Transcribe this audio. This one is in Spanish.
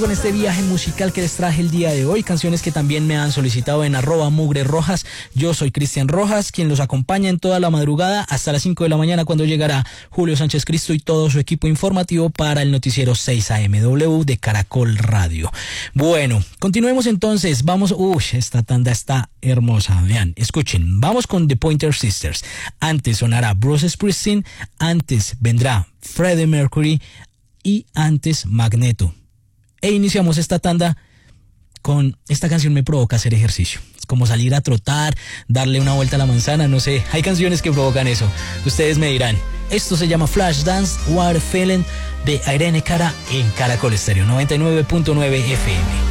Con este viaje musical que les traje el día de hoy, canciones que también me han solicitado en @mugrerojas. Yo soy Cristian Rojas, quien los acompaña en toda la madrugada hasta las 5 de la mañana, cuando llegará Julio Sánchez Cristo y todo su equipo informativo para el noticiero 6 AMW de Caracol Radio. Bueno, continuemos entonces. Vamos, esta tanda está hermosa. Vean, escuchen. Vamos con The Pointer Sisters. Antes sonará Bruce Springsteen, antes vendrá Freddie Mercury y antes Magneto. E iniciamos esta tanda con esta canción. Me provoca hacer ejercicio. Es como salir a trotar, darle una vuelta a la manzana, no sé. Hay canciones que provocan eso. Ustedes me dirán. Esto se llama Flashdance, What a Feeling, de Irene Cara en Caracol Estéreo 99.9 FM.